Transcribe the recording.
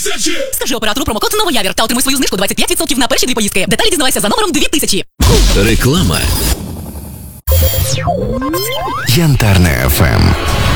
Скажи оператору промокод «Новоявір» та отримай свою знижку 25% на перші 2 поїздки. Деталі дізнавайся за номером 2000. Реклама. Янтарне ФМ.